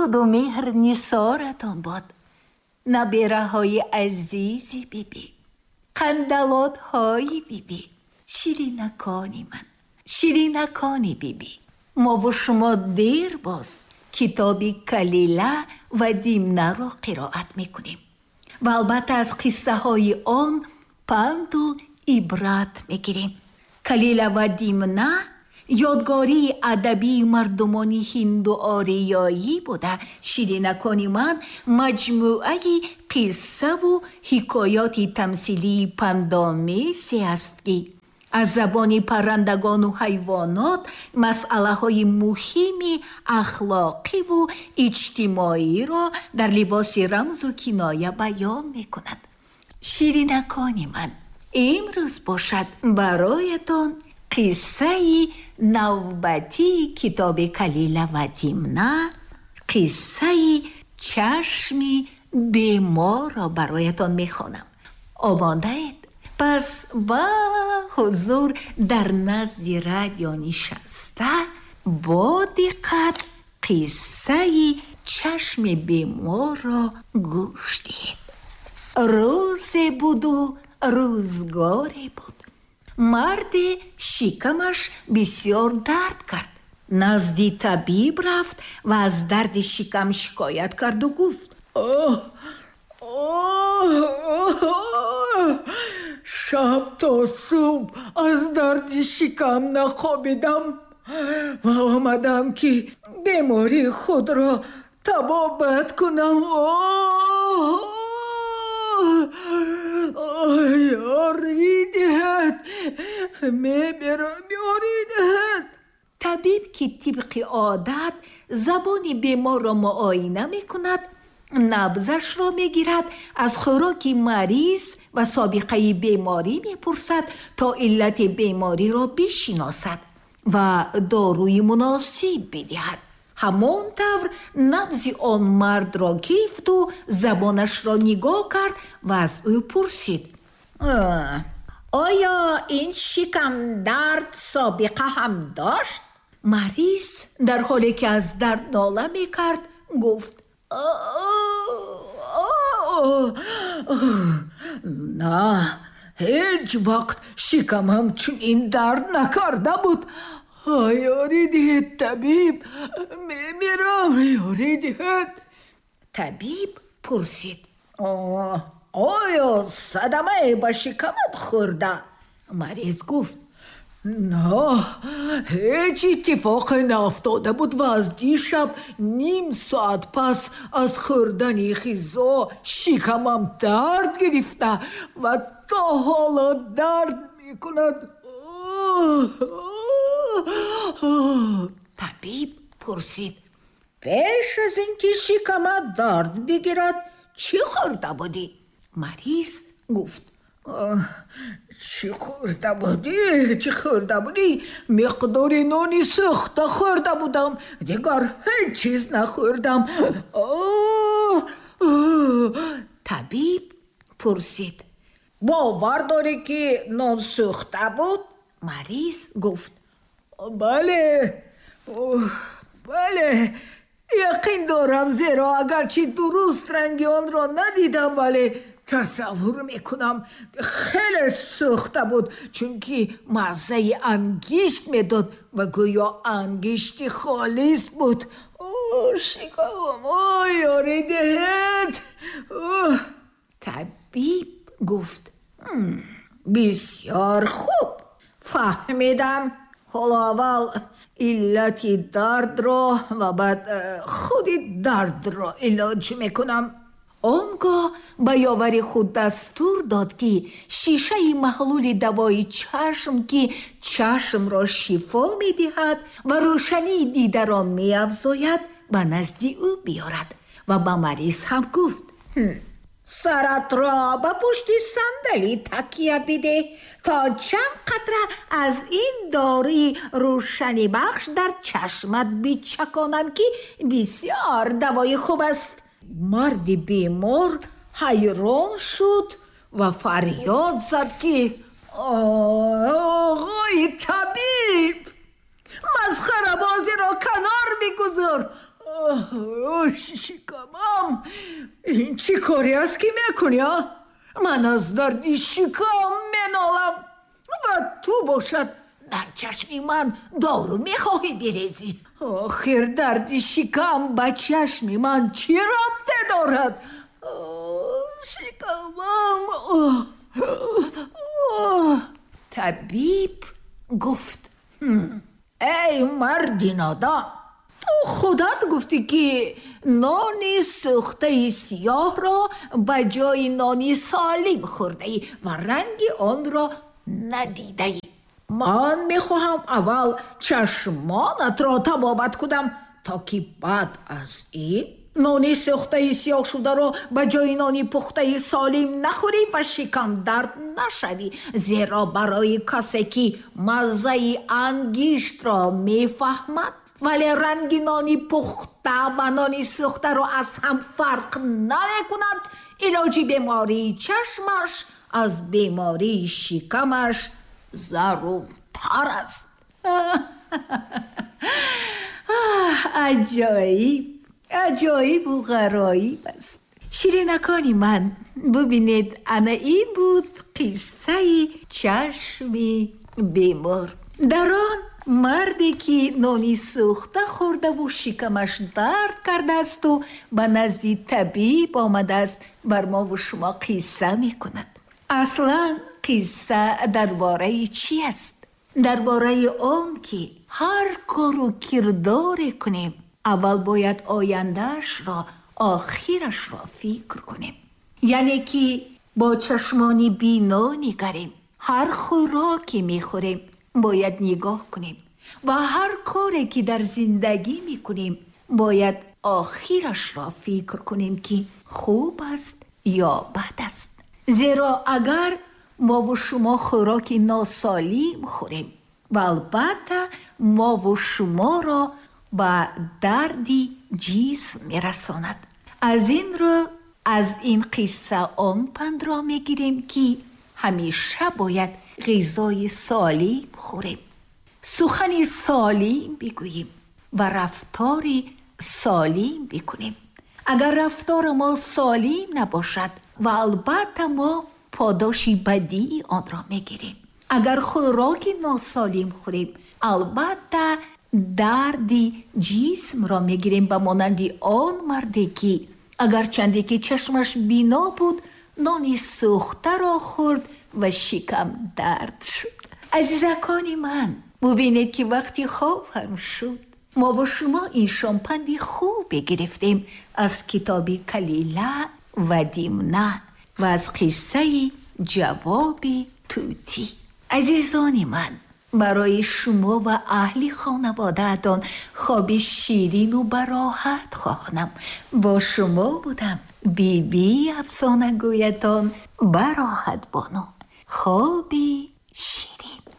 дуруду меҳр нисоратон бод. набераҳои азизи бибӣ, қандалотҳои бибӣ, ширинакони ман, ширинакони бибӣ. мову шумо дер боз китоби Калила ва Димнаро қироат мекунем ва албатта аз қиссаҳои он панду ибрат мегирем. Калила ва Димна ёдгории адабии мардумони ҳинду ориёӣ буда, ширинакони ман маҷмӯаи қиссаву ҳикоёти тамсилии пандомезе аст ки аз забони паррандагону ҳайвонот масъалаҳои муҳими ахлоқиву иҷтимоиро дар либоси рамзу киноя баён мекунад. ширинакони ман, имрӯз бошад бароятон қиссаи навбатии китоби Калила ва Димна, қиссаи чашми беморро бароятон мехонам. омодаед? пас ба ҳузур дар назди радио нишаста бо диққат қиссаи чашми беморро гӯш диҳед. рӯзе буду рӯзгоре буд. марде шикамаш бисёр дард кард. назди табиб рафт ва аз дарди шикам шикоят карду гуфт: шаб то субҳ аз дарди шикам нахобидам ва омадам ки бемории худро табобат кунам. ёрӣ диҳед, мебирам, ёрӣ диҳед. табиб ки тибқи одат забони беморро муоина мекунад, набзашро мегирад, аз хӯроки мариз ва собиқаи беморӣ мепурсад то иллати бемориро бишиносад ва доруи муносиб бидиҳад. ҳамон тавр набзи он мардро гирифту забонашро нигоҳ кард ва аз ӯ пурсид: оё ин шикамдард собиқа ҳам дошт? мариз дар ҳоле ки аз дард нола мекард гуфт: на, ҳеҷ вақт шикамам чунин дард накарда буд. ёрӣ диҳед табиб, мемирам, ёрӣ диҳед. табиб пурсид: оё садамае ба шикамат хӯрда? мариз гуфт: на, ҳеҷ иттифоқе наафтода буд ва аз дишаб ним соат пас аз хӯрдани ғизо шикамам дард гирифта ва то ҳоло дард мекунад. табиб пурсид: пеш аз ин ки шикамат дард бигирад чӣ хӯрда будӣ? мариз гуфт: чӣ хӯрда будӣ? миқдори нони сӯхта хӯрда будам, дигар ҳеҷ чиз нахӯрдам. табиб пурсид: бовар дорӣ ки нон сӯхта буд? мариз гуфт: бале, яқин дорам, зеро агарчи дуруст ранги онро надидам, вале тасаввур мекунам хеле сӯхта буд, чунки маззаи ангишт медод ва гӯё ангишти холис буд. шикамам, ёрӣ диҳед. табиб гуфт: бисёр хуб, фаҳмидам. ҳоло аввал иллати дардро ва баъд худи дардро илоҷ мекунам. он гоҳ ба ёвари худ дастур дод ки шишаи маҳлули давои чашм ки чашмро шифо медиҳад ва рӯшании дидаро меафзояд ба назди ӯ биёрад ва ба мариз ҳам гуфт: саратро ба пушти сандалӣ такя бидеҳ то чанд қатра аз ин дории рӯшанибахш дар чашмат бичаконам ки бисёр давои хуб аст. марди бемор ҳайрон шуд ва фарёд зад ки: оғои табиб, масхарабозиро канор бигузор. شکمم این چی کاری است که میکنی؟ من از درد شکم مینالم و تو باشد در چشمی من دارو میخواهی بریزی. آخر درد شکم به چشمی من چی ربطه دارد؟ شکمم. طبیب گفت ای مردی نادان، تو خودت گفتی که نان سوخته سیاه را به جای نان سالم خورده ای و رنگ آن را ندیده ای. من میخواهم اول چشمانت را تبابت کنم تا که بعد از این نان سوخته سیاه شده را به جای نان پخته سالم نخوری و شکم درد نشوی، زیرا برای کسی که مزه انگشت را میفهمد ولی رنگ نان پخته و نان سوخته را از هم فرق نمیکند، علاج بیماری چشمش از بیماری شکمش ضرورتر است. عجایب و غرایب است. شیرینکانی من، ببینید انا این بود قصه چشم بیمار. در آن مردی که نانی سوخته خورده و شکمش درد کرده است و به نزد طبیب آمده است بر ما و شما قصه می کند. اصلا قصه درباره چی است؟ درباره آن که هر کارو کردار کنیم اول باید آیندهش را، آخرش را فکر کنیم. یعنی که با چشمانی بینا نگریم. هر خوراکی میخوریم باید نگاه کنیم و هر کاری که در زندگی میکنیم باید آخرش را فکر کنیم که خوب است یا بد است. زیرا اگر ما و شما خوراک ناسالم خوریم و البته ما و شما را به دردی جسم میرساند. از این رو از این قصه آن پند را میگیریم که همیشه باید غذای سالم خوریم، سخن سالم بگوییم و رفتار سالم بکنیم. اگر رفتار ما سالم نباشد و البته ما پاداش بدی آن را میگیریم. اگر خوراک ناسالم خوریم البته دردی جسم را میگیریم، به مانند آن مردی که اگر چندی که چشمش بینا بود نان سوخته را خورد و شکم درد شد. عزیزکان من، ببینید که وقتی خواب هم شد ما و شما این شامپندی خوب گرفتیم از کتاب کلیله و دیمنه و از قصه جواب توتی. عزیزان من، برای شما و اهل خانواده‌تان خواب شیرین و براحت خواهانم. با شما بودم بی افسانه گویتان براحت بانو. خوابی شیرین.